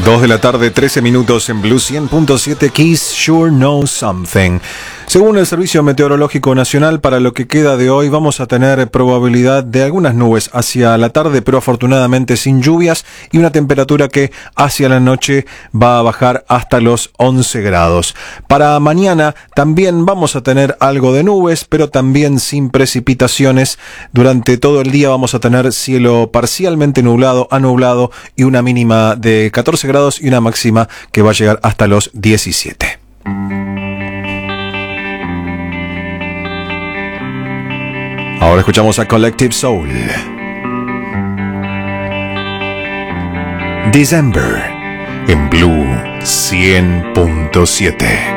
2 de la tarde, 13 minutos en Blue 100.7. Kiss Sure Know Something. Según el Servicio Meteorológico Nacional, para lo que queda de hoy vamos a tener probabilidad de algunas nubes hacia la tarde, pero afortunadamente sin lluvias, y una temperatura que hacia la noche va a bajar hasta los 11 grados. Para mañana también vamos a tener algo de nubes, pero también sin precipitaciones. Durante todo el día vamos a tener cielo parcialmente nublado a nublado y una mínima de 14 grados y una máxima que va a llegar hasta los 17. Ahora escuchamos a Collective Soul. December en Blue 100.7.